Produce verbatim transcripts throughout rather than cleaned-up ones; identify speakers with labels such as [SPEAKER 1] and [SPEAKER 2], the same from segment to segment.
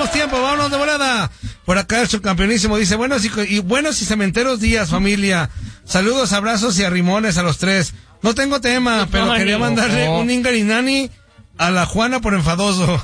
[SPEAKER 1] perdamos tiempo, vámonos de volada. Por acá el subcampeonísimo dice, buenos y, y buenos y cementeros días, familia. Saludos, abrazos y arrimones a los tres. No tengo tema, pero quería mandarle un ingarinani a la Juana por enfadoso.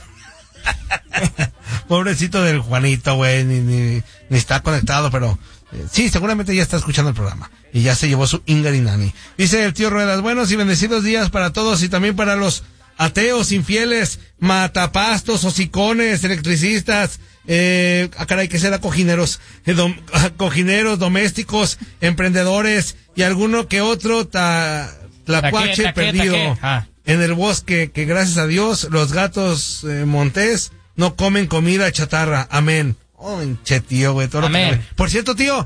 [SPEAKER 1] Pobrecito del Juanito, güey, ni, ni, ni está conectado, pero eh, sí, seguramente ya está escuchando el programa y ya se llevó su ingarinani. Dice el tío Ruedas, buenos y bendecidos días para todos y también para los ateos, infieles, matapastos, hocicones, electricistas, eh, ah, caray, que será cojineros, eh, dom, cojineros, domésticos, emprendedores y alguno que otro ta, tlacuache taque, taque, perdido taque. Ah. En el bosque, que gracias a Dios los gatos eh, montés no comen comida chatarra. Amén. Oh, che, tío, güey. Todo Amén. Lo que... Por cierto, tío,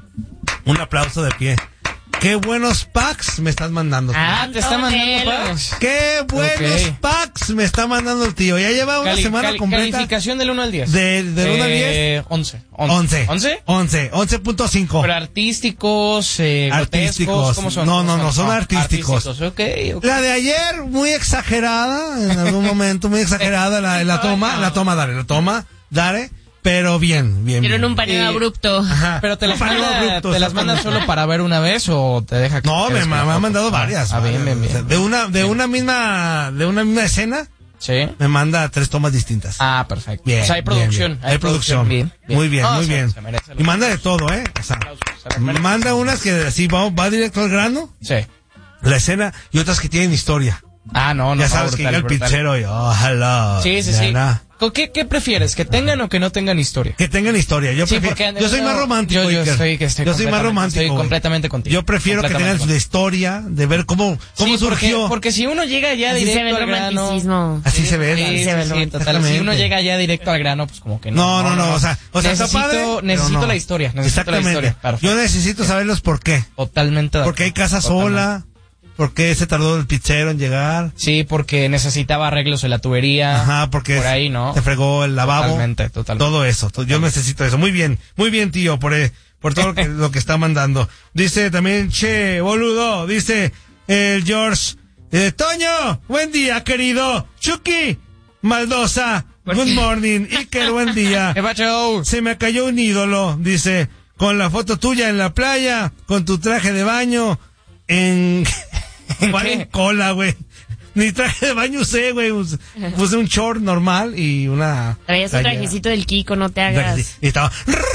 [SPEAKER 1] un aplauso de pie. Qué buenos packs me estás mandando. Tío.
[SPEAKER 2] Ah, te está mandando packs.
[SPEAKER 1] Qué buenos okay. packs me está mandando el tío. Ya lleva una cali, semana cali, completa.
[SPEAKER 2] Calificación del uno al diez.
[SPEAKER 1] De, del uno al diez.
[SPEAKER 2] once.
[SPEAKER 1] once. ¿once? once. once punto cinco.
[SPEAKER 2] Pero artísticos, eh,
[SPEAKER 1] artísticos.
[SPEAKER 2] Grotescos, ¿cómo son?
[SPEAKER 1] No, no,
[SPEAKER 2] no,
[SPEAKER 1] no, son ah, artísticos.
[SPEAKER 2] artísticos. Okay, okay.
[SPEAKER 1] La de ayer, muy exagerada, en algún momento, muy exagerada la, la toma, la toma, dale, la toma, dale. Pero bien, bien.
[SPEAKER 3] Pero
[SPEAKER 1] bien.
[SPEAKER 3] en un paneo eh, abrupto.
[SPEAKER 1] Ajá.
[SPEAKER 2] Pero te las manda, abrupto, ¿te las manda solo para ver una vez o te deja que
[SPEAKER 1] No, me, me ha mandado varias.
[SPEAKER 2] Ah, bien, bien, bien.
[SPEAKER 1] O sea, de una, de bien. una misma, de una misma escena.
[SPEAKER 2] Sí.
[SPEAKER 1] Me manda tres tomas distintas.
[SPEAKER 2] Ah, perfecto.
[SPEAKER 1] Bien.
[SPEAKER 2] O sea, hay producción.
[SPEAKER 1] Bien, bien. Hay, hay producción. Bien, bien. Muy bien, no, muy se, bien. Se merece, y manda de todo, ¿eh? O sea, manda unas que así va, va directo al grano.
[SPEAKER 2] Sí.
[SPEAKER 1] La escena y otras que tienen historia.
[SPEAKER 2] Ah, no, no.
[SPEAKER 1] Ya sabes brutal, que llega el brutal. Pizzero y ojalá.
[SPEAKER 2] Sí, sí, sí. ¿Qué, ¿Qué prefieres? ¿Que tengan o que no tengan historia?
[SPEAKER 1] Que tengan historia. Yo,
[SPEAKER 2] sí,
[SPEAKER 1] prefiero, yo soy más romántico.
[SPEAKER 2] Yo, yo, estoy, que estoy
[SPEAKER 1] yo soy más romántico.
[SPEAKER 2] Estoy completamente contigo.
[SPEAKER 1] Yo prefiero que tengan su historia, de ver cómo, cómo
[SPEAKER 2] sí,
[SPEAKER 1] surgió.
[SPEAKER 2] Porque, porque si uno llega ya
[SPEAKER 3] así
[SPEAKER 2] directo
[SPEAKER 3] se ve
[SPEAKER 2] al grano.
[SPEAKER 1] Así se ve.
[SPEAKER 2] Sí,
[SPEAKER 1] así
[SPEAKER 2] sí,
[SPEAKER 1] se ve.
[SPEAKER 2] Sí, sí, total. Si uno llega ya directo al grano, pues como que no.
[SPEAKER 1] No, no, no. no o sea, o sea
[SPEAKER 2] necesito,
[SPEAKER 1] padre,
[SPEAKER 2] necesito
[SPEAKER 1] no.
[SPEAKER 2] la historia. Necesito
[SPEAKER 1] Exactamente.
[SPEAKER 2] La historia.
[SPEAKER 1] Yo necesito saber los por qué.
[SPEAKER 2] Totalmente.
[SPEAKER 1] Porque hay casa sola. ¿Por qué se tardó el pizzero en llegar?
[SPEAKER 2] Sí, porque necesitaba arreglos en la tubería.
[SPEAKER 1] Ajá, porque
[SPEAKER 2] por ahí, ¿no?
[SPEAKER 1] Se fregó el lavabo.
[SPEAKER 2] Totalmente, totalmente.
[SPEAKER 1] Todo eso. Yo totalmente. necesito eso. Muy bien, muy bien, tío, por, por todo lo que, lo que está mandando. Dice también, che, boludo, dice el George, eh, Toño, buen día, querido. Chucky, Maldosa, good morning. Iker, buen día.
[SPEAKER 2] ¿Qué pacho?
[SPEAKER 1] Se me cayó un ídolo, dice, con la foto tuya en la playa, con tu traje de baño, en... ¿Cuál en cola, güey? Ni traje de baño usé, güey. Puse un short normal y una...
[SPEAKER 3] Traías un trajecito del Kiko, no te hagas.
[SPEAKER 1] Y estaba...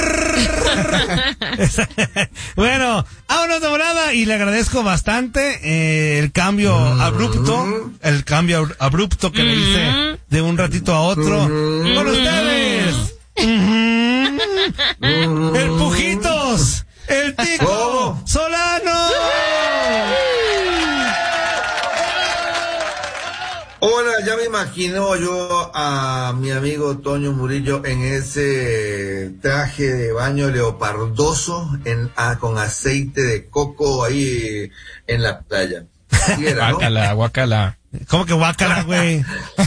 [SPEAKER 1] Bueno, vámonos de volada y le agradezco bastante eh, el cambio abrupto, el cambio abrupto que le hice de un ratito a otro. Con ustedes, el Pujitos, el Tico Solano.
[SPEAKER 4] Hola, ya me imagino yo a mi amigo Toño Murillo en ese traje de baño leopardoso en, ah, con aceite de coco ahí en la playa. ¿Sí era, no?
[SPEAKER 2] Guácala, guácala.
[SPEAKER 1] ¿Cómo que guácala, güey?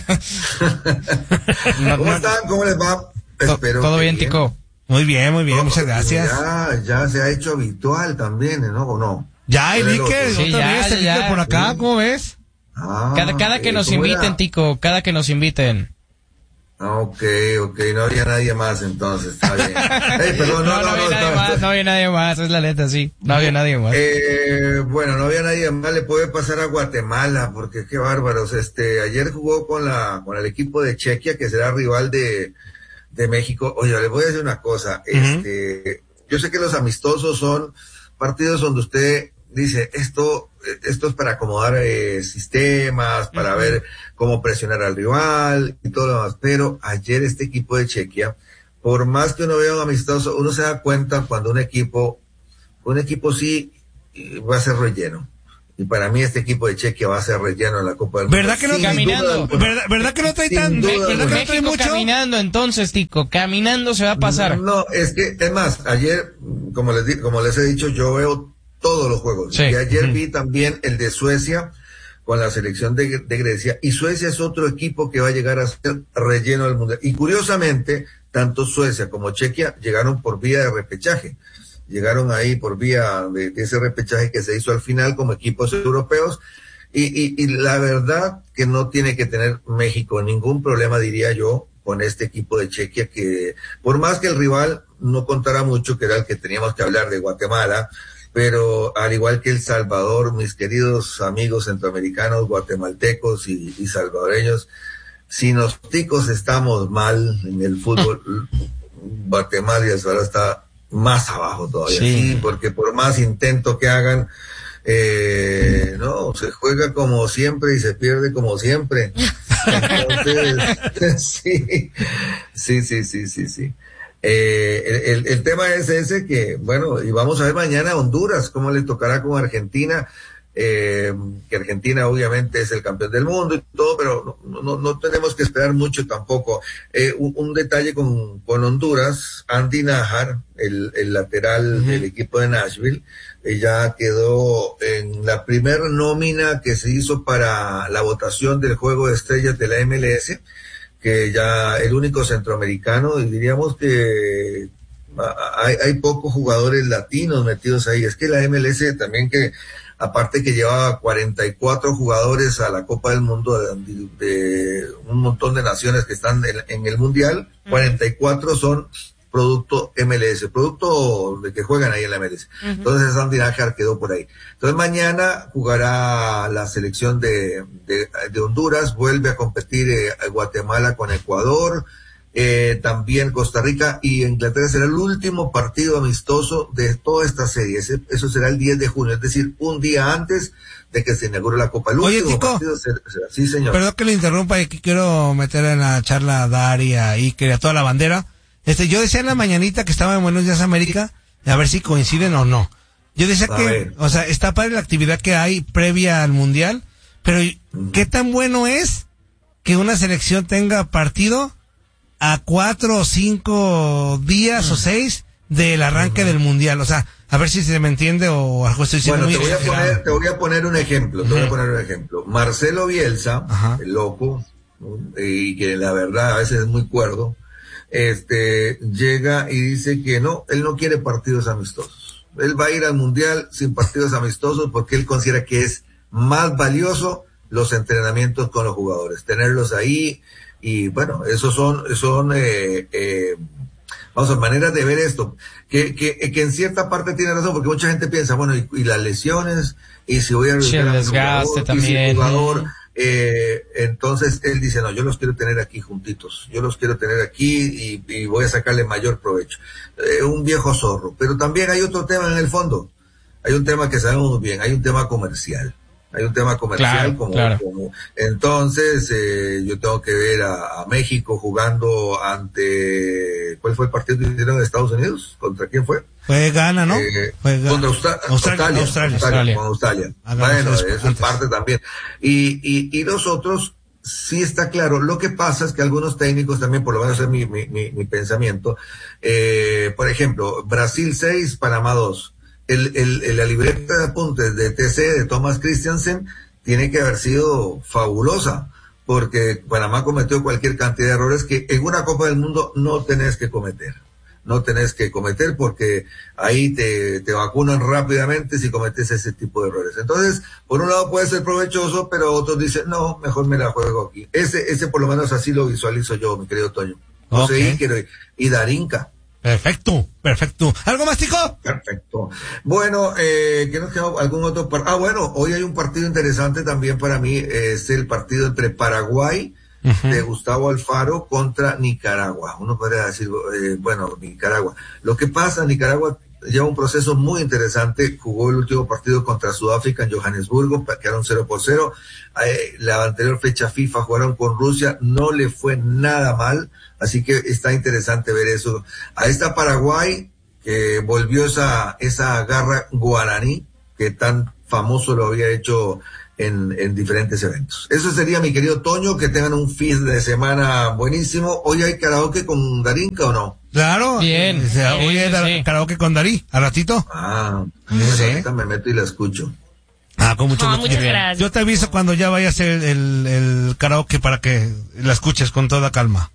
[SPEAKER 4] ¿Cómo están? ¿Cómo les va?
[SPEAKER 2] Espero todo bien, bien, Tico.
[SPEAKER 1] Muy bien, muy bien, muchas gracias.
[SPEAKER 4] Ya, ya se ha hecho habitual también, ¿no? ¿O no?
[SPEAKER 1] Ya, y Iker,
[SPEAKER 2] sí,
[SPEAKER 1] otra
[SPEAKER 2] ya,
[SPEAKER 1] vez, el
[SPEAKER 2] ya,
[SPEAKER 1] Iker por acá,
[SPEAKER 4] sí.
[SPEAKER 1] ¿Cómo ves?
[SPEAKER 4] Ah,
[SPEAKER 2] cada cada que nos inviten, era? Tico, cada que nos inviten.
[SPEAKER 4] Ah, ok, ok, no había nadie más entonces, está bien. Hey, perdón, no,
[SPEAKER 2] no, no, no, había
[SPEAKER 4] no,
[SPEAKER 2] nadie
[SPEAKER 4] no,
[SPEAKER 2] más,
[SPEAKER 4] no,
[SPEAKER 2] no había nadie más, es la neta, sí, no había nadie más.
[SPEAKER 4] Eh, bueno, no había nadie más, le puede pasar a Guatemala, porque qué bárbaros, este, ayer jugó con la, con el equipo de Chequia, que será rival de, de México. Oye, les voy a decir una cosa, uh-huh. este, yo sé que los amistosos son partidos donde usted dice, esto, esto es para acomodar eh, sistemas, para uh-huh. ver cómo presionar al rival y todo lo demás. Pero ayer este equipo de Chequia, por más que uno vea un amistoso, uno se da cuenta cuando un equipo, un equipo sí va a ser relleno. Y para mí este equipo de Chequia va a ser relleno en la Copa del Mundo.
[SPEAKER 1] ¿Verdad que no caminando? ¿Verdad, ¿Verdad que no trae tan? ¿Verdad que no trae mucho?
[SPEAKER 2] Caminando entonces, Tico, caminando se va a pasar.
[SPEAKER 4] No, es que, es más, ayer, como les, di, como les he dicho, yo veo todos los juegos. Sí. Y ayer uh-huh. vi también el de Suecia con la selección de, de Grecia, y Suecia es otro equipo que va a llegar a ser relleno del mundial. Y curiosamente, tanto Suecia como Chequia llegaron por vía de repechaje. Llegaron ahí por vía de, de ese repechaje que se hizo al final como equipos europeos. Y, y, y la verdad que no tiene que tener México ningún problema, diría yo, con este equipo de Chequia que, por más que el rival no contara mucho, que era el que teníamos que hablar de Guatemala, pero al igual que El Salvador, mis queridos amigos centroamericanos, guatemaltecos y, y salvadoreños, si los ticos estamos mal en el fútbol, Guatemala y El Salvador está más abajo todavía, sí. Sí, porque por más intento que hagan, eh, no, se juega como siempre y se pierde como siempre. Entonces, sí, sí, sí, sí, sí, sí. Eh, el, el tema es ese que, bueno, y vamos a ver mañana a Honduras, cómo le tocará con Argentina, eh, que Argentina obviamente es el campeón del mundo y todo, pero no, no, no tenemos que esperar mucho tampoco. Eh, un, un detalle con, con Honduras, Andy Najar, el, el lateral uh-huh. del equipo de Nashville, eh, ya quedó en la primer nómina que se hizo para la votación del juego de estrellas de la M L S, que ya el único centroamericano, y diríamos que hay, hay pocos jugadores latinos metidos ahí. Es que la M L S también, que aparte que llevaba cuarenta y cuatro jugadores a la Copa del Mundo de, de un montón de naciones que están en, en el Mundial, uh-huh. cuarenta y cuatro son producto M L S, producto de que juegan ahí en la M L S. Uh-huh. Entonces Andy Najar quedó por ahí. Entonces mañana jugará la selección de, de, de Honduras, vuelve a competir eh, Guatemala con Ecuador, eh, también Costa Rica y Inglaterra. Será el último partido amistoso de toda esta serie. Ese, eso será el diez de junio, es decir, un día antes de que se inaugure la Copa. El
[SPEAKER 1] Oye,
[SPEAKER 4] último
[SPEAKER 1] Tico,
[SPEAKER 4] partido será, será. Sí, señor.
[SPEAKER 1] Perdón que lo interrumpa, y que quiero meter en la charla a Daria, a Iker, a toda la bandera. Este, yo decía en la mañanita que estaba en Buenos Días América, a ver si coinciden o no. Yo decía a que, ver. o sea, está padre la actividad que hay previa al Mundial, pero mm. ¿qué tan bueno es que una selección tenga partido a cuatro o cinco días mm. o seis del arranque mm. del Mundial? O sea, a ver si se me entiende o algo estoy diciendo.
[SPEAKER 4] Bueno,
[SPEAKER 1] muy
[SPEAKER 4] te voy, a poner, te voy a poner un ejemplo, te uh-huh. voy a poner un ejemplo. Marcelo Bielsa, uh-huh. el loco, y que la verdad a veces es muy cuerdo, este, llega y dice que no, él no quiere partidos amistosos. Él va a ir al Mundial sin partidos amistosos porque él considera que es más valioso los entrenamientos con los jugadores, tenerlos ahí. Y bueno, esos son, son, eh, eh, vamos a maneras de ver esto, que, que, que en cierta parte tiene razón, porque mucha gente piensa, bueno, y, y las lesiones, y si voy a
[SPEAKER 2] sí, el desgaste jugador, también. Y si
[SPEAKER 4] jugador, eh, entonces él dice, no, yo los quiero tener aquí juntitos, yo los quiero tener aquí y, y voy a sacarle mayor provecho. Eh, un viejo zorro. Pero también hay otro tema en el fondo, hay un tema que sabemos muy bien, hay un tema comercial. Hay un tema comercial,
[SPEAKER 2] claro,
[SPEAKER 4] como,
[SPEAKER 2] claro.
[SPEAKER 4] como entonces eh, yo tengo que ver a, a México jugando ante, ¿cuál fue el partido que hicieron en Estados Unidos? ¿Contra quién fue?
[SPEAKER 1] Fue Ghana, ¿no?
[SPEAKER 4] Eh,
[SPEAKER 1] fue Ghana.
[SPEAKER 4] Contra Australia, Australia, Australia, Australia, con Australia. Bueno, eso es antes. Parte también. Y, y, y nosotros, sí está claro, lo que pasa es que algunos técnicos también, por lo menos es mi, mi, mi, mi pensamiento, eh, por ejemplo, Brasil seis, Panamá dos. El, el, el, la libreta de apuntes de T C de Thomas Christiansen tiene que haber sido fabulosa, porque Panamá cometió cualquier cantidad de errores que en una Copa del Mundo no tenés que cometer. No tenés que cometer porque ahí te, te vacunan rápidamente si cometes ese tipo de errores. Entonces, por un lado puede ser provechoso, pero otros dicen, no, mejor me la juego aquí. Ese, ese por lo menos así lo visualizo yo, mi querido Toño. José Iker y Darinka.
[SPEAKER 1] Perfecto, perfecto. ¿Algo más, Tico?
[SPEAKER 4] Perfecto. Bueno, eh, ¿qué nos queda? ¿Algún otro partido? Ah, bueno, hoy hay un partido interesante también para mí, es el partido entre Paraguay, uh-huh. de Gustavo Alfaro, contra Nicaragua. Uno podría decir, eh, bueno, Nicaragua. Lo que pasa, Nicaragua lleva un proceso muy interesante, jugó el último partido contra Sudáfrica en Johannesburgo, quedaron cero por cero. Eh, la anterior fecha FIFA jugaron con Rusia, no le fue nada mal. Así que está interesante ver eso. A esta Paraguay, que volvió esa, esa garra guaraní, que tan famoso lo había hecho en, en diferentes eventos. Eso sería, mi querido Toño, que tengan un fin de semana buenísimo. ¿Hoy hay karaoke con Darinka o no?
[SPEAKER 1] Claro.
[SPEAKER 2] Bien.
[SPEAKER 1] O sea, hoy
[SPEAKER 2] sí,
[SPEAKER 1] hay sí. karaoke con Darí, ¿al ratito?
[SPEAKER 4] Ah,
[SPEAKER 1] sí.
[SPEAKER 4] Bueno, ahorita me meto y la escucho.
[SPEAKER 1] Ah, con mucho
[SPEAKER 3] oh,
[SPEAKER 1] gusto.
[SPEAKER 3] Muchas gracias.
[SPEAKER 1] Yo te aviso cuando ya vaya a hacer el, el karaoke para que la escuches con toda calma.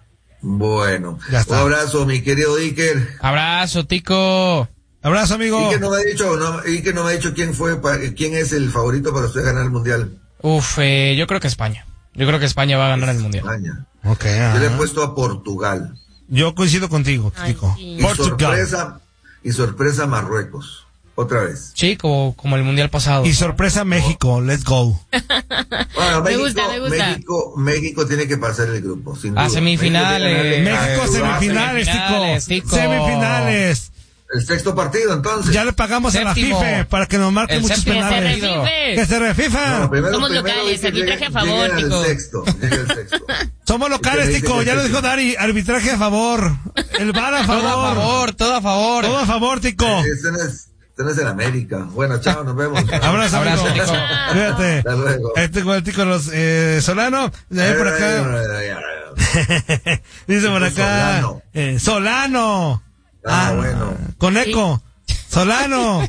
[SPEAKER 4] Bueno, un abrazo, mi querido Iker.
[SPEAKER 2] Abrazo, Tico.
[SPEAKER 1] Abrazo, amigo.
[SPEAKER 4] Iker no me ha dicho, no, Iker no me ha dicho quién fue, quién es el favorito para usted ganar el mundial.
[SPEAKER 2] Uf, eh, yo creo que España. Yo creo que España va a ganar el mundial.
[SPEAKER 4] España.
[SPEAKER 1] Okay,
[SPEAKER 4] Yo le he puesto a Portugal.
[SPEAKER 1] Yo coincido contigo, Tico.
[SPEAKER 3] Sí.
[SPEAKER 4] Y sorpresa, y sorpresa Marruecos. Otra vez.
[SPEAKER 2] Sí, como, como el mundial pasado.
[SPEAKER 1] Y sorpresa México, let's go.
[SPEAKER 4] Bueno,
[SPEAKER 3] Me
[SPEAKER 4] México,
[SPEAKER 3] gusta, me gusta.
[SPEAKER 4] México, México tiene que pasar el grupo, sin
[SPEAKER 2] A
[SPEAKER 4] duda.
[SPEAKER 2] semifinales.
[SPEAKER 1] México
[SPEAKER 4] Ah,
[SPEAKER 1] semifinales,
[SPEAKER 2] semifinales,
[SPEAKER 1] Tico.
[SPEAKER 2] Tico.
[SPEAKER 1] Semifinales.
[SPEAKER 4] El sexto partido, entonces.
[SPEAKER 1] Ya le pagamos
[SPEAKER 2] Séptimo.
[SPEAKER 1] a la FIFA para que nos marque
[SPEAKER 2] El
[SPEAKER 1] muchos
[SPEAKER 2] séptimo.
[SPEAKER 3] Que se
[SPEAKER 1] penales.
[SPEAKER 3] refife.
[SPEAKER 1] Que se refifa.
[SPEAKER 4] No, primero,
[SPEAKER 3] Somos
[SPEAKER 4] primero
[SPEAKER 3] locales,
[SPEAKER 4] hay que
[SPEAKER 3] arbitraje
[SPEAKER 4] llegue-
[SPEAKER 3] a favor,
[SPEAKER 4] llegue
[SPEAKER 3] Tico.
[SPEAKER 4] al sexto, llegue al sexto.
[SPEAKER 1] Somos locales,
[SPEAKER 4] Dice
[SPEAKER 1] Tico.
[SPEAKER 4] que
[SPEAKER 1] Ya lo
[SPEAKER 4] sí.
[SPEAKER 1] dijo Dari. Arbitraje a favor. El V A R a
[SPEAKER 2] Todo a
[SPEAKER 1] favor.
[SPEAKER 2] favor, todo a favor.
[SPEAKER 1] Todo a favor, Tico.
[SPEAKER 4] Este no es, este no es el América. Bueno, chao, nos vemos.
[SPEAKER 1] Abrazo,
[SPEAKER 2] Abrazo,
[SPEAKER 1] amigo.
[SPEAKER 2] Tico.
[SPEAKER 1] Cuídate.
[SPEAKER 4] Hasta luego.
[SPEAKER 1] Este con el Tico los, eh, Solano. De ahí por acá. Dice por
[SPEAKER 4] Tico
[SPEAKER 1] acá.
[SPEAKER 4] Solano.
[SPEAKER 1] eh, Solano.
[SPEAKER 4] Ah, bueno.
[SPEAKER 1] Con eco. Solano.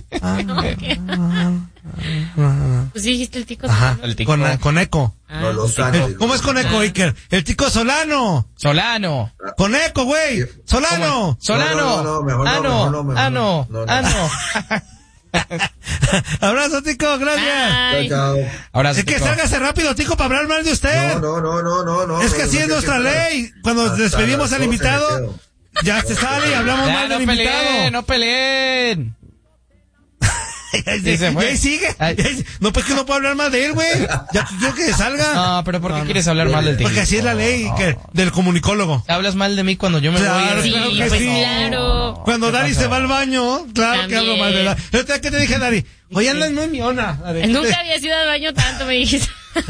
[SPEAKER 3] Pues sí, dijiste el tico.
[SPEAKER 1] Ajá.
[SPEAKER 2] El Tico.
[SPEAKER 1] Con, con eco.
[SPEAKER 3] Ah,
[SPEAKER 4] No, Lozano.
[SPEAKER 1] ¿Cómo es con eco, Iker? El Tico Solano.
[SPEAKER 2] Solano.
[SPEAKER 1] Con eco, güey. Solano.
[SPEAKER 2] Solano.
[SPEAKER 4] No, no, no, mejor no,
[SPEAKER 2] ah,
[SPEAKER 4] mejor no, mejor
[SPEAKER 2] ah,
[SPEAKER 4] no.
[SPEAKER 2] no.
[SPEAKER 4] No, no.
[SPEAKER 2] Ah, no.
[SPEAKER 1] Abrazo, Tico. Gracias.
[SPEAKER 3] Ay.
[SPEAKER 4] Chao, chao.
[SPEAKER 2] Ahora sí,
[SPEAKER 1] Es que
[SPEAKER 2] Tico.
[SPEAKER 1] sálgase rápido, Tico, para hablar mal de usted.
[SPEAKER 4] No, no, no, no, no.
[SPEAKER 1] Es que
[SPEAKER 4] no,
[SPEAKER 1] así
[SPEAKER 4] no
[SPEAKER 1] es
[SPEAKER 4] sé
[SPEAKER 1] nuestra
[SPEAKER 4] qué tal.
[SPEAKER 1] ley. Cuando
[SPEAKER 4] Hasta
[SPEAKER 1] despedimos
[SPEAKER 4] las
[SPEAKER 1] al
[SPEAKER 4] doce me
[SPEAKER 1] invitado,
[SPEAKER 4] quedo.
[SPEAKER 1] ya se sale y hablamos
[SPEAKER 2] Ya,
[SPEAKER 1] mal
[SPEAKER 2] no
[SPEAKER 1] del
[SPEAKER 2] peleen,
[SPEAKER 1] invitado.
[SPEAKER 2] no peleen.
[SPEAKER 1] Y ahí,
[SPEAKER 2] Y se fue.
[SPEAKER 1] y ahí sigue.
[SPEAKER 2] Ay.
[SPEAKER 1] Y ahí- no, pues que no puedo hablar mal de él, güey. Ya quiero que salga.
[SPEAKER 2] No, pero ¿por qué quieres hablar mal del Tico?
[SPEAKER 1] Porque así es la ley que, del comunicólogo.
[SPEAKER 2] Hablas mal de mí cuando yo me
[SPEAKER 1] Claro,
[SPEAKER 2] voy.
[SPEAKER 3] Sí,
[SPEAKER 1] claro que
[SPEAKER 3] pues
[SPEAKER 1] sí.
[SPEAKER 3] claro.
[SPEAKER 1] Cuando Dari se va al baño, claro que
[SPEAKER 3] También.
[SPEAKER 1] hablo mal de la. ¿Qué te dije, Dari? Oye, andas muy miona. Dari.
[SPEAKER 3] Nunca había sido al baño tanto, me dijiste.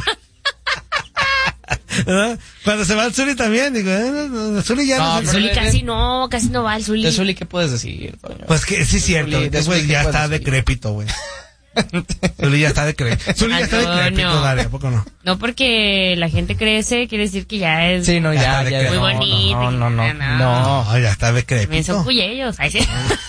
[SPEAKER 1] ¿Verdad? Cuando se va al Zuli también, digo, eh, el Zuli ya
[SPEAKER 2] No,
[SPEAKER 1] no,
[SPEAKER 3] El
[SPEAKER 1] se-
[SPEAKER 2] pero
[SPEAKER 3] Zuli
[SPEAKER 2] le-
[SPEAKER 3] casi no, casi no va el Zuli.
[SPEAKER 2] De Zuli, ¿qué puedes decir, Toño?
[SPEAKER 1] Pues que sí es cierto,
[SPEAKER 2] Zuli, de
[SPEAKER 1] que, güey,
[SPEAKER 2] Zuli,
[SPEAKER 1] ya
[SPEAKER 2] ¿qué
[SPEAKER 1] está
[SPEAKER 2] puedes decir?
[SPEAKER 1] decrépito, güey. Zuli ya está decrépito. Zuli ya está
[SPEAKER 3] Antonio.
[SPEAKER 1] decrépito, Dari, ¿a poco no?
[SPEAKER 3] No porque la gente crece, quiere decir que ya es...
[SPEAKER 2] Sí, no,
[SPEAKER 1] Ya
[SPEAKER 2] ya,
[SPEAKER 1] está
[SPEAKER 2] ya.
[SPEAKER 1] de
[SPEAKER 2] no,
[SPEAKER 3] Muy
[SPEAKER 2] no,
[SPEAKER 3] bonito.
[SPEAKER 2] No, no, no.
[SPEAKER 3] No.
[SPEAKER 2] No.
[SPEAKER 1] No, ya está
[SPEAKER 3] También
[SPEAKER 1] decrépito.
[SPEAKER 3] son cuyellos. Ahí sí.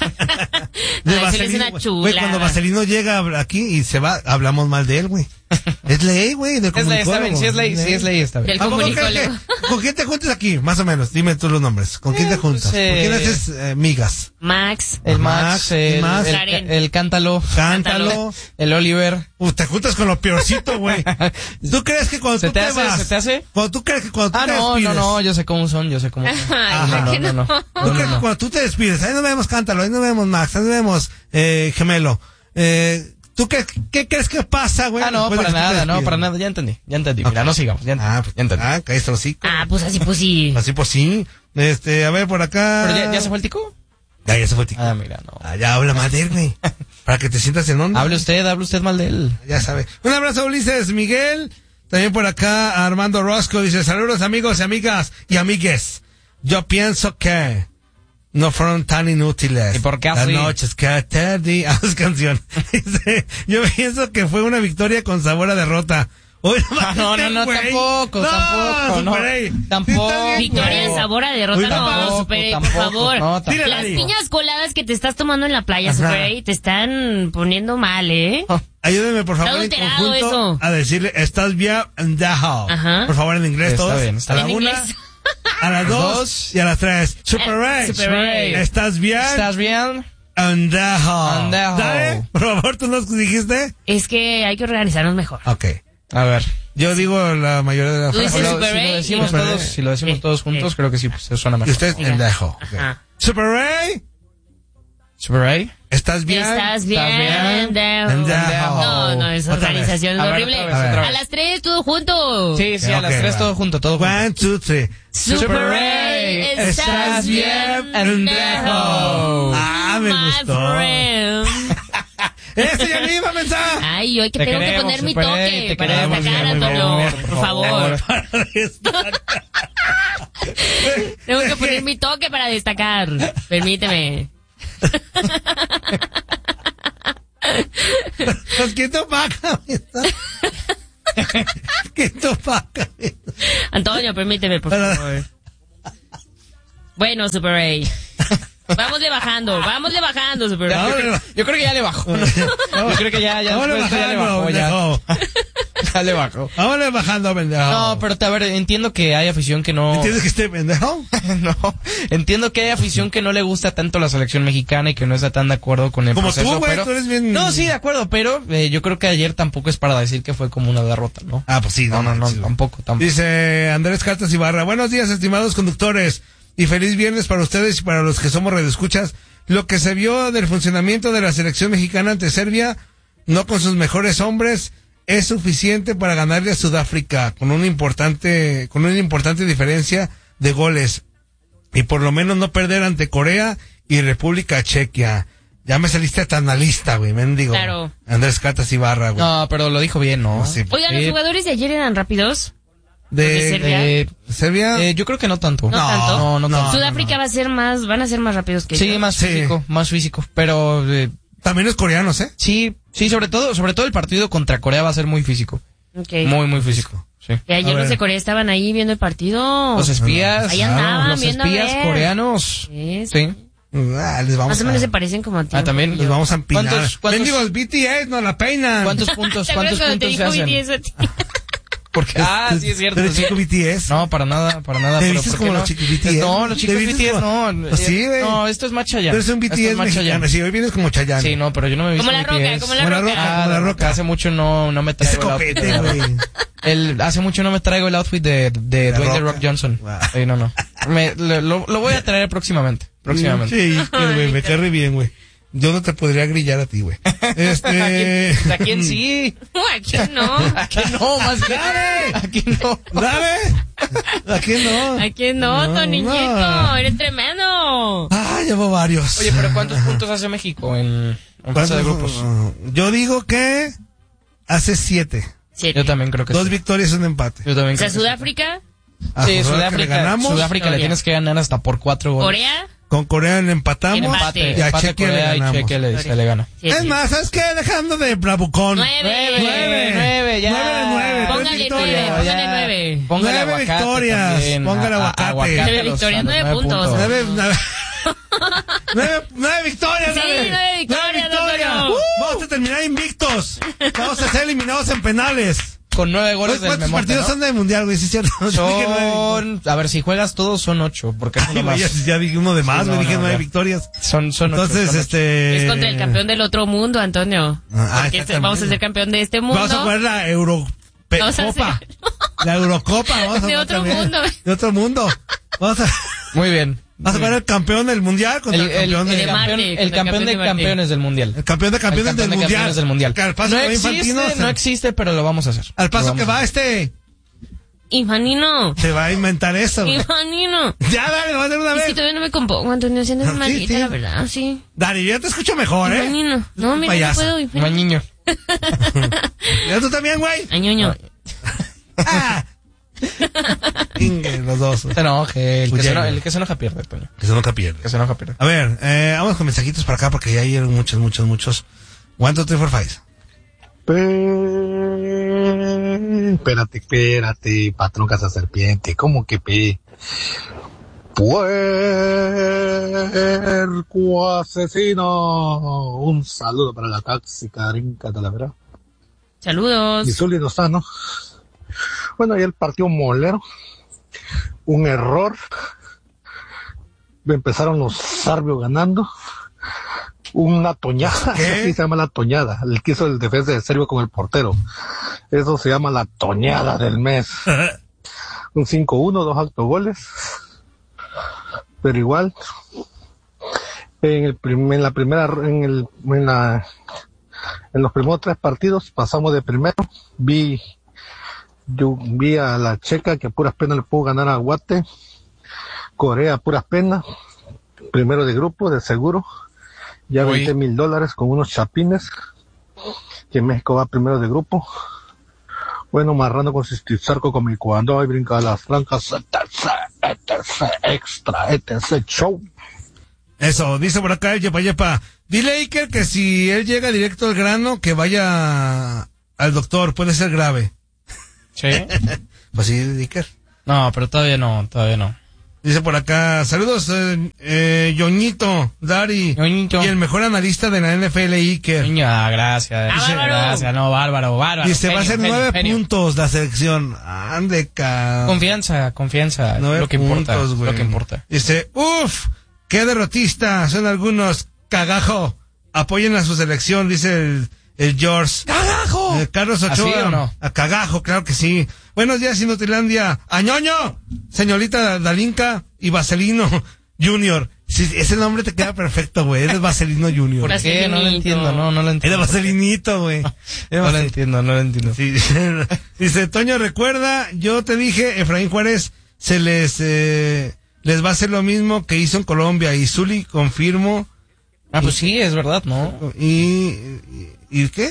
[SPEAKER 1] De
[SPEAKER 3] No, ese es
[SPEAKER 1] Vaselino,
[SPEAKER 3] una
[SPEAKER 1] güey.
[SPEAKER 3] chula.
[SPEAKER 1] Güey, cuando Vaselino llega aquí y se va, hablamos mal de él, güey. Es ley, güey, del
[SPEAKER 2] Es ley, está bien.
[SPEAKER 1] comunicólogo.
[SPEAKER 2] Sí es ley, sí es ley, está bien.
[SPEAKER 3] Del
[SPEAKER 1] ¿A poco crees
[SPEAKER 3] comunicólogo.
[SPEAKER 1] que- ¿Con quién te juntas aquí? Más o menos, dime tú los nombres. ¿Con quién te juntas?
[SPEAKER 2] pues, eh,
[SPEAKER 1] ¿Con quién haces eh, migas?
[SPEAKER 3] Max.
[SPEAKER 2] El
[SPEAKER 1] Max,
[SPEAKER 2] Max,
[SPEAKER 1] ¿y
[SPEAKER 2] el,
[SPEAKER 1] más?
[SPEAKER 2] el,
[SPEAKER 3] Karen.
[SPEAKER 2] el Cántalo,
[SPEAKER 1] Cántalo.
[SPEAKER 2] el Oliver.
[SPEAKER 1] Uh, te juntas con lo peorcito, güey. ¿Tú crees que cuando
[SPEAKER 2] ¿Se
[SPEAKER 1] tú
[SPEAKER 2] te
[SPEAKER 1] te
[SPEAKER 2] hace?
[SPEAKER 1] vas?
[SPEAKER 2] ¿Se te hace?
[SPEAKER 1] Cuando tú crees que cuando tú
[SPEAKER 2] Ah,
[SPEAKER 1] te
[SPEAKER 2] no, no,
[SPEAKER 1] despides.
[SPEAKER 2] no, yo sé cómo son, yo sé cómo son.
[SPEAKER 3] Ay,
[SPEAKER 2] no,
[SPEAKER 3] ¿que
[SPEAKER 2] no, no, no.
[SPEAKER 1] ¿Tú
[SPEAKER 2] No, no,
[SPEAKER 1] crees que
[SPEAKER 2] no.
[SPEAKER 1] cuando tú te despides? Ahí nos vemos Cántalo, ahí nos vemos Max, ahí nos vemos eh, Gemelo. Eh, ¿Tú qué, qué crees que pasa, güey?
[SPEAKER 2] Ah, no,
[SPEAKER 1] después de
[SPEAKER 2] para
[SPEAKER 1] que tú te
[SPEAKER 2] nada, no,
[SPEAKER 1] despides?
[SPEAKER 2] para nada, ya entendí, ya entendí. Mira, no sigamos, ya entendí.
[SPEAKER 1] Ah, pues,
[SPEAKER 2] ya entendí.
[SPEAKER 1] ah, cállate los hocico.
[SPEAKER 3] Ah, pues así, pues sí.
[SPEAKER 1] Así por sí. Este, a ver, por acá.
[SPEAKER 2] ¿Pero ya, ya se fue el Tico?
[SPEAKER 1] Ya, ya se fue el Tico.
[SPEAKER 2] Ah, mira, no.
[SPEAKER 1] Ah, ya habla más de él, güey. Para que te sientas en onda.
[SPEAKER 2] Hable usted, hable usted mal de él.
[SPEAKER 1] Ya sabe. Un abrazo, Ulises Miguel. También por acá, Armando Rosco dice, saludos amigos y amigas y amigues. Yo pienso que no fueron tan inútiles.
[SPEAKER 2] ¿Y por qué
[SPEAKER 1] Las
[SPEAKER 2] así?
[SPEAKER 1] noches que te di a las canciones. Dice, yo pienso que fue una victoria con sabor a derrota. Oye,
[SPEAKER 2] Ah, no, no, no,
[SPEAKER 1] güey.
[SPEAKER 2] tampoco, tampoco, no.
[SPEAKER 1] Super A.
[SPEAKER 2] Tampoco.
[SPEAKER 1] Sí, está bien,
[SPEAKER 3] Victoria en
[SPEAKER 1] güey.
[SPEAKER 3] sabor a derrota,
[SPEAKER 1] Uy,
[SPEAKER 3] no,
[SPEAKER 1] tampoco,
[SPEAKER 3] Super A, por
[SPEAKER 2] tampoco,
[SPEAKER 3] favor.
[SPEAKER 2] no, tampoco.
[SPEAKER 1] Tírala,
[SPEAKER 3] Las
[SPEAKER 1] Dari.
[SPEAKER 3] piñas coladas que te estás tomando en la playa,
[SPEAKER 1] Ajá.
[SPEAKER 3] Super A, te están poniendo mal, ¿eh?
[SPEAKER 1] Ayúdenme, por favor, en
[SPEAKER 3] adulterado
[SPEAKER 1] conjunto
[SPEAKER 3] eso.
[SPEAKER 1] a decirle, estás bien en the house.
[SPEAKER 3] Ajá.
[SPEAKER 1] Por favor, en inglés
[SPEAKER 2] Está
[SPEAKER 1] todos.
[SPEAKER 2] bien, está
[SPEAKER 1] a la
[SPEAKER 3] bien. En
[SPEAKER 1] una,
[SPEAKER 3] inglés.
[SPEAKER 1] a las dos,
[SPEAKER 2] Dos.
[SPEAKER 1] y a las tres. Super
[SPEAKER 3] Eh,
[SPEAKER 1] Ray.
[SPEAKER 3] Super Ray.
[SPEAKER 1] ¿Estás bien?
[SPEAKER 2] ¿Estás bien?
[SPEAKER 1] En the house.
[SPEAKER 2] En the house.
[SPEAKER 1] Dale, por favor, ¿tú nos dijiste?
[SPEAKER 3] Es que hay que organizarnos mejor.
[SPEAKER 1] Ok.
[SPEAKER 2] A ver.
[SPEAKER 1] Yo digo la mayoría de las
[SPEAKER 3] Tú
[SPEAKER 1] frases.
[SPEAKER 3] dices
[SPEAKER 2] Lo-
[SPEAKER 3] Super
[SPEAKER 2] si
[SPEAKER 3] Ray
[SPEAKER 2] lo decimos
[SPEAKER 3] y-
[SPEAKER 2] todos, si lo decimos
[SPEAKER 3] Sí,
[SPEAKER 2] todos juntos,
[SPEAKER 3] sí.
[SPEAKER 2] creo que sí, pues eso suena
[SPEAKER 1] Y
[SPEAKER 2] mejor.
[SPEAKER 1] usted en the house.
[SPEAKER 3] Ajá.
[SPEAKER 1] Super Ray,
[SPEAKER 2] Super Ray.
[SPEAKER 1] ¿estás bien?
[SPEAKER 3] Estás bien.
[SPEAKER 2] bien?
[SPEAKER 3] down.
[SPEAKER 1] En the
[SPEAKER 3] No, no, esa
[SPEAKER 1] Otra vez.
[SPEAKER 3] organización es
[SPEAKER 2] A ver,
[SPEAKER 3] horrible.
[SPEAKER 2] otra vez,
[SPEAKER 1] otra
[SPEAKER 2] vez.
[SPEAKER 3] A las tres, todo junto.
[SPEAKER 2] Sí, sí, a
[SPEAKER 1] Ok,
[SPEAKER 2] las tres
[SPEAKER 1] va.
[SPEAKER 2] todo junto, todo junto.
[SPEAKER 1] One, two, three.
[SPEAKER 3] Super Ray, estás bien.
[SPEAKER 1] en the
[SPEAKER 3] down.
[SPEAKER 1] Ah, me
[SPEAKER 3] My
[SPEAKER 1] gustó.
[SPEAKER 3] friend.
[SPEAKER 1] Ese ya me iba a pensar.
[SPEAKER 3] Ay, yo que
[SPEAKER 2] Te
[SPEAKER 3] tengo que
[SPEAKER 2] queremos,
[SPEAKER 3] poner mi
[SPEAKER 2] Super Ray,
[SPEAKER 3] toque
[SPEAKER 2] te
[SPEAKER 3] para
[SPEAKER 2] queremos,
[SPEAKER 3] destacar,
[SPEAKER 2] muy bien, muy
[SPEAKER 3] Antonio,
[SPEAKER 2] bien,
[SPEAKER 3] por favor.
[SPEAKER 1] Para
[SPEAKER 3] Tengo que poner mi toque para destacar. Permíteme.
[SPEAKER 1] Pues ¿quién te paga? ¿Quién te paga?
[SPEAKER 3] Antonio, permíteme, por
[SPEAKER 1] Para-
[SPEAKER 3] favor. Bueno, Super Ray. Vámosle bajando, vámosle bajando, Super Ray.
[SPEAKER 1] Vámonos.
[SPEAKER 2] Yo creo que ya le bajó. ¿no? Yo creo que ya, ya
[SPEAKER 1] Vámonos
[SPEAKER 2] después de esto ya le
[SPEAKER 1] bajando,
[SPEAKER 2] bajó, ya.
[SPEAKER 1] pendejo.
[SPEAKER 2] Ya le bajó.
[SPEAKER 1] Vámonos bajando, pendejo.
[SPEAKER 2] No, pero a ver, entiendo que hay afición que no...
[SPEAKER 1] ¿Entiendes que esté pendejo?
[SPEAKER 2] No, entiendo que hay afición que no le gusta tanto la selección mexicana y que no está tan de acuerdo con el
[SPEAKER 1] como
[SPEAKER 2] proceso.
[SPEAKER 1] Como tú, güey,
[SPEAKER 2] pero...
[SPEAKER 1] tú eres bien...
[SPEAKER 2] No, sí, de acuerdo, pero eh, yo creo que ayer tampoco es para decir que fue como una derrota, ¿no?
[SPEAKER 1] Ah, pues sí.
[SPEAKER 2] No, no, no,
[SPEAKER 1] sí,
[SPEAKER 2] tampoco, tampoco.
[SPEAKER 1] Dice Andrés Cartas Ibarra, buenos días, estimados conductores, y feliz viernes para ustedes y para los que somos radioescuchas. Lo que se vio del funcionamiento de la selección mexicana ante Serbia, no con sus mejores hombres, es suficiente para ganarle a Sudáfrica con una importante, con una importante diferencia de goles y por lo menos no perder ante Corea y República Chequia. Ya me saliste tan analista, güey, mendigo.
[SPEAKER 3] Claro.
[SPEAKER 1] Andrés Catas Ibarra, güey.
[SPEAKER 2] No, pero lo dijo bien, ¿no?
[SPEAKER 1] Sí.
[SPEAKER 3] Oigan, ¿los
[SPEAKER 2] Sí.
[SPEAKER 3] jugadores de ayer eran rápidos?
[SPEAKER 1] De,
[SPEAKER 3] ¿De Serbia?
[SPEAKER 2] Eh,
[SPEAKER 1] Serbia.
[SPEAKER 2] eh, yo creo que no tanto.
[SPEAKER 3] No, tanto.
[SPEAKER 2] No, no,
[SPEAKER 1] No,
[SPEAKER 2] tanto.
[SPEAKER 3] Sudáfrica
[SPEAKER 1] no.
[SPEAKER 3] va a ser más, van a ser más rápidos que
[SPEAKER 2] Sí,
[SPEAKER 3] ellos.
[SPEAKER 2] más
[SPEAKER 1] Sí.
[SPEAKER 2] físico, más físico, pero eh,
[SPEAKER 1] También los coreanos, ¿eh?
[SPEAKER 2] sí, sí, sobre todo, sobre todo el partido contra Corea va a ser muy físico.
[SPEAKER 3] Okay.
[SPEAKER 2] Muy, muy físico. Sí.
[SPEAKER 3] Que ayer
[SPEAKER 1] A ver.
[SPEAKER 3] los de Corea estaban ahí viendo el partido.
[SPEAKER 2] Los espías,
[SPEAKER 3] Ahí andaban
[SPEAKER 2] los
[SPEAKER 3] viendo a
[SPEAKER 2] espías
[SPEAKER 3] ver.
[SPEAKER 2] coreanos.
[SPEAKER 3] Sí, sí.
[SPEAKER 2] Sí.
[SPEAKER 1] Ah, les vamos
[SPEAKER 3] Más o menos
[SPEAKER 1] a,
[SPEAKER 3] se parecen como a ti.
[SPEAKER 2] Ah, también.
[SPEAKER 1] les vamos a empinar.
[SPEAKER 2] ¿Cuántos, cuántos,
[SPEAKER 1] Mendigos B T S nos la peinan.
[SPEAKER 2] ¿Cuántos puntos,
[SPEAKER 3] ¿Te acuerdas
[SPEAKER 2] cuántos
[SPEAKER 3] cuando te
[SPEAKER 2] puntos se
[SPEAKER 3] dijo
[SPEAKER 2] hacen?
[SPEAKER 3] B T S a ti?
[SPEAKER 1] Porque
[SPEAKER 2] Ah, sí, es cierto,
[SPEAKER 1] ¿Eres
[SPEAKER 2] sí.
[SPEAKER 1] chico B T S?
[SPEAKER 2] No, para nada, para nada.
[SPEAKER 1] ¿Te
[SPEAKER 2] pero
[SPEAKER 1] vistes
[SPEAKER 2] ¿por qué
[SPEAKER 1] como
[SPEAKER 2] no?
[SPEAKER 1] los chicos B T S?
[SPEAKER 2] No, los chicos
[SPEAKER 1] ¿Te
[SPEAKER 2] B
[SPEAKER 1] vistes
[SPEAKER 2] T S
[SPEAKER 1] como-
[SPEAKER 2] no.
[SPEAKER 1] Pues sí, güey.
[SPEAKER 2] No, esto es más Chayanne.
[SPEAKER 1] Tú eres un B
[SPEAKER 2] Esto
[SPEAKER 1] T
[SPEAKER 2] es
[SPEAKER 1] S
[SPEAKER 2] más
[SPEAKER 1] mexicano.
[SPEAKER 2] Chayanne.
[SPEAKER 1] Sí, hoy vienes como Chayanne.
[SPEAKER 2] Sí, no, pero yo no me he visto
[SPEAKER 3] Como la
[SPEAKER 2] B T S.
[SPEAKER 3] Roca, como la
[SPEAKER 1] Como la
[SPEAKER 3] Roca.
[SPEAKER 1] Roca.
[SPEAKER 2] Ah,
[SPEAKER 1] como la
[SPEAKER 2] la
[SPEAKER 1] Roca.
[SPEAKER 2] Roca. Hace mucho no, no me
[SPEAKER 1] Ese
[SPEAKER 2] traigo el outfit
[SPEAKER 1] copete,
[SPEAKER 2] de-
[SPEAKER 1] güey.
[SPEAKER 2] el, hace mucho no me traigo el outfit de, de
[SPEAKER 1] La
[SPEAKER 2] Dwayne The
[SPEAKER 1] Roca.
[SPEAKER 2] Rock Johnson.
[SPEAKER 1] Wow.
[SPEAKER 2] Sí, no, no. Me, lo, lo, lo voy a traer próximamente. Próximamente.
[SPEAKER 1] Sí, que, güey, me cae re bien, güey. Yo no te podría grillar a ti, güey. Este...
[SPEAKER 2] ¿A quién sí?
[SPEAKER 3] ¿A quién no?
[SPEAKER 2] ¿A quién no? Más bien.
[SPEAKER 1] ¡Dale!
[SPEAKER 2] ¿A quién no?
[SPEAKER 1] ¡Dale! ¿A quién no?
[SPEAKER 3] ¿A quién no,
[SPEAKER 1] No,
[SPEAKER 3] Toniñito?
[SPEAKER 1] no.
[SPEAKER 3] Eres tremendo.
[SPEAKER 1] Ah, llevo varios.
[SPEAKER 2] Oye, pero ¿cuántos puntos hace México en, en fase de grupos?
[SPEAKER 1] Yo digo que hace siete.
[SPEAKER 3] Siete.
[SPEAKER 2] Yo también creo que
[SPEAKER 1] Dos
[SPEAKER 2] sí.
[SPEAKER 1] victorias y un empate.
[SPEAKER 2] Yo también
[SPEAKER 3] O sea,
[SPEAKER 2] creo que sí.
[SPEAKER 3] Sudáfrica,
[SPEAKER 1] A
[SPEAKER 2] Sí,
[SPEAKER 1] Corea que le
[SPEAKER 2] Sudáfrica,
[SPEAKER 1] ganamos.
[SPEAKER 2] Sudáfrica le
[SPEAKER 3] Corea.
[SPEAKER 2] tienes que ganar hasta por cuatro goles.
[SPEAKER 3] Corea,
[SPEAKER 1] Con Corea le empatamos.
[SPEAKER 3] Empate.
[SPEAKER 1] Y a
[SPEAKER 2] Empate
[SPEAKER 1] Chequia le
[SPEAKER 2] Corea y
[SPEAKER 1] ganamos.
[SPEAKER 2] Chequia le, se le gana.
[SPEAKER 3] siete.
[SPEAKER 1] Es más, ¿sabes qué? Dejando de bravucón.
[SPEAKER 3] Nueve.
[SPEAKER 2] Nueve, nueve, ya.
[SPEAKER 1] Nueve de nueve. tres
[SPEAKER 3] Póngale
[SPEAKER 1] victorias.
[SPEAKER 3] nueve,
[SPEAKER 2] Ya.
[SPEAKER 3] póngale nueve.
[SPEAKER 2] Póngale
[SPEAKER 1] Nueve
[SPEAKER 2] aguacate
[SPEAKER 1] victorias,
[SPEAKER 2] también.
[SPEAKER 1] póngale
[SPEAKER 2] A- a-
[SPEAKER 1] aguacate.
[SPEAKER 2] aguacate
[SPEAKER 3] Nueve
[SPEAKER 2] a los-
[SPEAKER 3] victorias,
[SPEAKER 2] a los
[SPEAKER 3] nueve puntos.
[SPEAKER 1] Nueve, nueve, nueve, nueve victorias,
[SPEAKER 3] Sí,
[SPEAKER 1] nueve.
[SPEAKER 3] nueve victorias, don Antonio.
[SPEAKER 1] ¡Uh! Vamos a terminar invictos. Vamos a ser eliminados en penales.
[SPEAKER 2] Con nueve goles del
[SPEAKER 1] ¿Cuántos
[SPEAKER 2] Memonte,
[SPEAKER 1] partidos
[SPEAKER 2] ¿no?
[SPEAKER 1] son de mundial, güey? Sí, es cierto. Yo dije nueve.
[SPEAKER 2] Son, a ver, si juegas todos son ocho, porque es
[SPEAKER 1] Ay,
[SPEAKER 2] uno
[SPEAKER 1] güey,
[SPEAKER 2] más.
[SPEAKER 1] ya, ya dije uno de más,
[SPEAKER 2] Sí,
[SPEAKER 1] me
[SPEAKER 2] no,
[SPEAKER 1] dije
[SPEAKER 2] no,
[SPEAKER 1] nueve
[SPEAKER 2] ya.
[SPEAKER 1] victorias.
[SPEAKER 2] Son, son ocho,
[SPEAKER 1] Entonces,
[SPEAKER 2] son ocho.
[SPEAKER 1] este...
[SPEAKER 3] Es contra el campeón del otro mundo, Antonio.
[SPEAKER 1] Ah,
[SPEAKER 3] Porque
[SPEAKER 1] está
[SPEAKER 3] este- vamos a
[SPEAKER 1] también.
[SPEAKER 3] ser campeón de este mundo.
[SPEAKER 1] Vamos a jugar la Euro... Pe-
[SPEAKER 3] Vamos a
[SPEAKER 1] Copa.
[SPEAKER 3] hacer-
[SPEAKER 1] La Eurocopa. Vamos a
[SPEAKER 3] De
[SPEAKER 1] jugar
[SPEAKER 3] otro
[SPEAKER 1] también.
[SPEAKER 3] mundo.
[SPEAKER 1] De otro mundo. Vamos a,
[SPEAKER 2] Muy bien.
[SPEAKER 1] vamos a jugar el campeón del mundial contra
[SPEAKER 2] El,
[SPEAKER 1] el,
[SPEAKER 2] el,
[SPEAKER 1] campeón
[SPEAKER 2] el
[SPEAKER 1] de...
[SPEAKER 3] de
[SPEAKER 2] campeón,
[SPEAKER 3] Marte,
[SPEAKER 2] el
[SPEAKER 3] contra el
[SPEAKER 2] campeón
[SPEAKER 3] campeón
[SPEAKER 2] de
[SPEAKER 3] de Marte.
[SPEAKER 2] campeones del mundial.
[SPEAKER 1] El campeón de campeones,
[SPEAKER 2] El campeón
[SPEAKER 1] del,
[SPEAKER 2] de
[SPEAKER 1] mundial.
[SPEAKER 2] campeones del mundial.
[SPEAKER 1] Que al paso
[SPEAKER 2] No
[SPEAKER 1] que va
[SPEAKER 2] existe,
[SPEAKER 1] Infantino, se-
[SPEAKER 2] no existe, pero lo vamos a hacer.
[SPEAKER 1] al paso
[SPEAKER 2] Lo
[SPEAKER 1] que
[SPEAKER 2] vamos a
[SPEAKER 1] va
[SPEAKER 2] hacer.
[SPEAKER 1] este...
[SPEAKER 3] Infanino.
[SPEAKER 1] Se va a inventar eso. güey.
[SPEAKER 3] Infanino.
[SPEAKER 1] Ya, dale, vamos a hacer una
[SPEAKER 3] Es que
[SPEAKER 1] vez.
[SPEAKER 3] todavía no me compongo, Antonio, siendo
[SPEAKER 1] Sí,
[SPEAKER 3] una malita,
[SPEAKER 1] sí.
[SPEAKER 3] la verdad, sí.
[SPEAKER 1] Dale, yo ya te escucho mejor, ¿eh?
[SPEAKER 3] Infanino. No, mira, no
[SPEAKER 1] Payasa.
[SPEAKER 3] puedo. Infanino.
[SPEAKER 2] Mañiño.
[SPEAKER 1] ¿Ya tú también, güey?
[SPEAKER 3] Añoño.
[SPEAKER 1] Ah. Inge, los dos.
[SPEAKER 2] Se enoje. El que
[SPEAKER 1] Pues
[SPEAKER 2] se,
[SPEAKER 1] ya,
[SPEAKER 2] eno-
[SPEAKER 1] ya.
[SPEAKER 2] el que se enoja pierde, Toño.
[SPEAKER 1] Que se nunca pierde.
[SPEAKER 2] El que se enoja pierde.
[SPEAKER 1] A ver, eh, vamos con mensajitos para acá porque ya hay muchos, muchos, muchos. One, two, three, four, five.
[SPEAKER 5] Pe... Espérate, espérate, patrón casa serpiente, ¿cómo que pe? Puerco asesino. Un saludo para la táxica rinca de la verdad.
[SPEAKER 3] Saludos.
[SPEAKER 5] Y Zuli Lozano. Bueno, ahí el partido molero. Un error. Empezaron los sarbios ganando. Una toñada.
[SPEAKER 1] ¿Qué?
[SPEAKER 5] Así se llama la toñada. El que hizo el defensa de Serbia con el portero. Eso se llama la toñada del mes. Un cinco uno, dos autogoles. Pero igual. En el prim- en la primera, en el, en la, en los primeros tres partidos pasamos de primero. Vi, yo vi a la checa que a puras penas le pudo ganar a Guate. Corea a puras penas. Primero de grupo, de seguro. Ya
[SPEAKER 2] Uy.
[SPEAKER 5] veinte mil dólares con unos chapines. Que México va primero de grupo. Bueno, marrando con Cisarco con mi cuando hay brinca las francas. Etc, etc, extra, etc, show.
[SPEAKER 1] Eso, dice por acá el Yepa Yepa. Dile a Iker que si él llega directo al grano, que vaya al doctor, puede ser grave.
[SPEAKER 2] Sí.
[SPEAKER 1] Pues sí, Iker.
[SPEAKER 2] No, pero todavía no, todavía no.
[SPEAKER 1] Dice por acá, saludos, eh, eh, Yoñito, Dari,
[SPEAKER 2] Yoñito.
[SPEAKER 1] y el mejor analista de la N F L, Iker.
[SPEAKER 2] Niña, gracias.
[SPEAKER 3] Ah, bárbaro.
[SPEAKER 2] Gracias, no, bárbaro, bárbaro.
[SPEAKER 1] Dice, va a
[SPEAKER 2] Genio,
[SPEAKER 1] ser
[SPEAKER 2] genio,
[SPEAKER 1] nueve
[SPEAKER 2] genio.
[SPEAKER 1] puntos la selección. Ande, ca...
[SPEAKER 2] Confianza, confianza.
[SPEAKER 1] Nueve
[SPEAKER 2] lo que importa,
[SPEAKER 1] puntos, güey.
[SPEAKER 2] lo que importa.
[SPEAKER 1] Dice, uff, qué derrotista, son algunos, cagajo. Apoyen a su selección, dice el, el George.
[SPEAKER 2] ¡Cagajo!
[SPEAKER 1] Eh, Carlos Ochoa.
[SPEAKER 2] ¿Así o no?
[SPEAKER 1] A cagajo, claro que sí. Buenos días, Inutilandia. ¡Añoño! Señorita Dalinka y Vaselino Junior. Sí, ese nombre te queda perfecto, güey. Eres Vaselino Junior.
[SPEAKER 2] ¿Por qué? No lo entiendo, no, no lo entiendo.
[SPEAKER 1] Eres Vaselinito, güey.
[SPEAKER 2] No lo entiendo, no lo entiendo.
[SPEAKER 1] Sí. Dice, Toño, recuerda, yo te dije, Efraín Juárez se les eh, les va a hacer lo mismo que hizo en Colombia. Y Zuli confirmo.
[SPEAKER 2] Ah, pues sí, es verdad, ¿no?
[SPEAKER 1] Y, y, ¿y qué?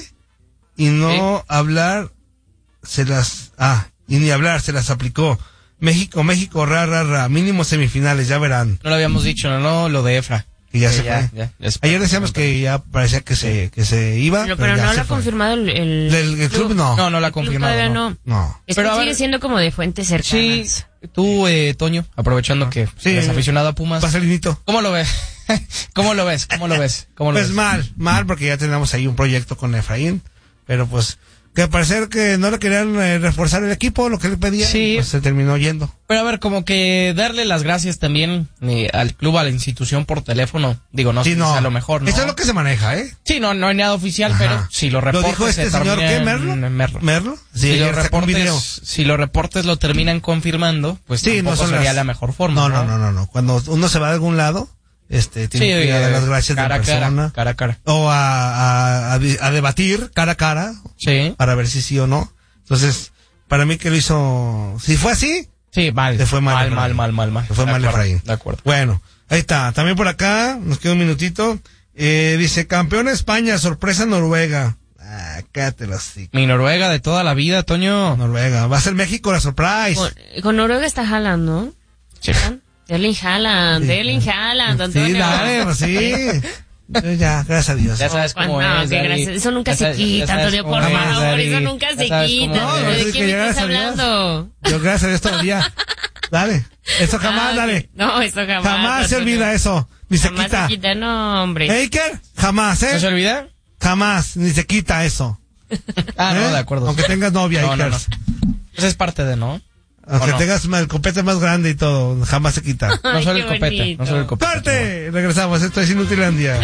[SPEAKER 1] Y no
[SPEAKER 2] ¿Sí?
[SPEAKER 1] hablar, se las, ah, y ni hablar, se las aplicó. México, México, ra, ra, ra, mínimo semifinales, ya verán.
[SPEAKER 2] No lo habíamos dicho, no, no, lo de Efra.
[SPEAKER 1] Y ya
[SPEAKER 2] Que
[SPEAKER 1] se
[SPEAKER 2] ya,
[SPEAKER 1] fue.
[SPEAKER 2] ya, ya se
[SPEAKER 1] Ayer
[SPEAKER 2] fue.
[SPEAKER 1] decíamos que ya parecía que se, que se iba.
[SPEAKER 3] Pero,
[SPEAKER 1] pero
[SPEAKER 3] pero
[SPEAKER 1] ya
[SPEAKER 3] no
[SPEAKER 1] se
[SPEAKER 3] lo ha
[SPEAKER 1] fue.
[SPEAKER 3] confirmado el, el,
[SPEAKER 1] Del el club no.
[SPEAKER 2] No, no la ha
[SPEAKER 3] el club
[SPEAKER 2] confirmado.
[SPEAKER 3] todavía
[SPEAKER 2] no.
[SPEAKER 3] no.
[SPEAKER 1] No.
[SPEAKER 3] Esto
[SPEAKER 2] Pero a
[SPEAKER 3] sigue
[SPEAKER 2] ver-
[SPEAKER 3] siendo como de fuentes
[SPEAKER 2] Sí,
[SPEAKER 3] cercanas.
[SPEAKER 2] tú, eh, Toño, aprovechando que
[SPEAKER 1] Sí.
[SPEAKER 2] eres aficionado a Pumas.
[SPEAKER 1] Vaselinito.
[SPEAKER 2] ¿Cómo lo ves? ¿Cómo lo ves? ¿Cómo lo ves? ¿Cómo lo
[SPEAKER 1] Pues
[SPEAKER 2] ves?
[SPEAKER 1] mal, mal, porque ya tenemos ahí un proyecto con Efraín, pero pues, que al parecer que no le querían eh, reforzar el equipo, lo que le pedían,
[SPEAKER 2] Sí.
[SPEAKER 1] pues se terminó yendo.
[SPEAKER 2] Pero a ver, como que darle las gracias también eh, al club, a la institución por teléfono. Digo, no sé
[SPEAKER 1] Sí,
[SPEAKER 2] si
[SPEAKER 1] no.
[SPEAKER 2] a lo mejor, ¿no?
[SPEAKER 1] Eso es lo que se maneja, ¿eh?
[SPEAKER 2] Sí, no, no hay nada oficial,
[SPEAKER 1] Ajá.
[SPEAKER 2] pero si lo reportes...
[SPEAKER 1] ¿Lo dijo este
[SPEAKER 2] se
[SPEAKER 1] señor qué,
[SPEAKER 2] terminan-
[SPEAKER 1] Merlo?
[SPEAKER 2] Merlo.
[SPEAKER 1] ¿Merlo? Sí,
[SPEAKER 2] si,
[SPEAKER 1] ayer
[SPEAKER 2] los
[SPEAKER 1] sacó un video.
[SPEAKER 2] reportes, si los reportes lo terminan confirmando, pues
[SPEAKER 1] Sí, no
[SPEAKER 2] tampoco
[SPEAKER 1] son
[SPEAKER 2] sería
[SPEAKER 1] las-
[SPEAKER 2] la mejor forma.
[SPEAKER 1] No, no, no, no, no. Cuando uno se va de algún lado, este,
[SPEAKER 2] Sí,
[SPEAKER 1] tiene que ir a dar
[SPEAKER 2] eh,
[SPEAKER 1] las gracias
[SPEAKER 2] cara
[SPEAKER 1] de
[SPEAKER 2] a cara,
[SPEAKER 1] persona.
[SPEAKER 2] cara a cara.
[SPEAKER 1] O a, a, a, di- a debatir cara a cara,
[SPEAKER 2] Sí,
[SPEAKER 1] para ver si sí o no. Entonces, para mí que lo hizo, si fue así,
[SPEAKER 2] sí, mal.
[SPEAKER 1] le fue mal.
[SPEAKER 2] Mal,
[SPEAKER 1] Efraín.
[SPEAKER 2] mal, mal, mal, mal.
[SPEAKER 1] Le fue
[SPEAKER 2] De
[SPEAKER 1] mal
[SPEAKER 2] acuerdo,
[SPEAKER 1] Efraín.
[SPEAKER 2] De acuerdo.
[SPEAKER 1] Bueno, ahí está. También por acá, nos queda un minutito. Eh, dice, campeón España, sorpresa Noruega. Ah, cállate la sí.
[SPEAKER 2] Mi Noruega de toda la vida, Toño.
[SPEAKER 1] Noruega. Va a ser México la surprise.
[SPEAKER 3] Con, con Noruega está Haaland, ¿no?
[SPEAKER 2] Sí.
[SPEAKER 3] Erling Haaland,
[SPEAKER 1] Sí.
[SPEAKER 3] Erling Haaland,
[SPEAKER 1] Sí,
[SPEAKER 3] Antonio.
[SPEAKER 1] dale, pues sí. Yo ya, gracias a Dios.
[SPEAKER 2] Ya sabes cómo
[SPEAKER 3] No,
[SPEAKER 2] es,
[SPEAKER 3] que
[SPEAKER 2] Dari.
[SPEAKER 3] gracias. Eso nunca
[SPEAKER 2] Ya
[SPEAKER 3] se
[SPEAKER 2] sabes- ya
[SPEAKER 3] quita,
[SPEAKER 2] sabes
[SPEAKER 3] Antonio,
[SPEAKER 2] cómo
[SPEAKER 3] por
[SPEAKER 2] es,
[SPEAKER 3] favor,
[SPEAKER 2] Dari.
[SPEAKER 3] eso nunca
[SPEAKER 2] Ya
[SPEAKER 3] se
[SPEAKER 2] sabes
[SPEAKER 3] quita.
[SPEAKER 2] cómo
[SPEAKER 1] No,
[SPEAKER 2] es.
[SPEAKER 1] no,
[SPEAKER 3] ¿De
[SPEAKER 1] es
[SPEAKER 3] qué
[SPEAKER 1] que
[SPEAKER 3] me
[SPEAKER 1] ya
[SPEAKER 3] estás
[SPEAKER 1] gracias a Dios.
[SPEAKER 3] hablando?
[SPEAKER 1] Yo gracias a Dios todo el día. Dale. Eso jamás,
[SPEAKER 3] Ah,
[SPEAKER 1] dale.
[SPEAKER 3] No, eso jamás.
[SPEAKER 1] Jamás se
[SPEAKER 3] Antonio.
[SPEAKER 1] olvida eso. Ni se
[SPEAKER 3] Jamás
[SPEAKER 1] quita.
[SPEAKER 3] se quita, no, hombre.
[SPEAKER 1] Eiker, jamás,
[SPEAKER 2] ¿No se
[SPEAKER 1] ¿eh?
[SPEAKER 2] olvida?
[SPEAKER 1] Jamás, ni se quita eso.
[SPEAKER 2] Ah,
[SPEAKER 1] ¿Eh?
[SPEAKER 2] no, de acuerdo.
[SPEAKER 1] Aunque tengas novia,
[SPEAKER 2] No, no,
[SPEAKER 1] Eiker.
[SPEAKER 2] no. Esa es parte de, ¿no?
[SPEAKER 1] Aunque
[SPEAKER 2] ¿O no?
[SPEAKER 1] tengas el copete más grande y todo, jamás se quita.
[SPEAKER 2] No
[SPEAKER 3] Ay,
[SPEAKER 2] solo
[SPEAKER 3] qué
[SPEAKER 2] el copete,
[SPEAKER 3] bonito.
[SPEAKER 2] no solo el copete.
[SPEAKER 1] ¡Corte! Regresamos, esto es Inutilandia.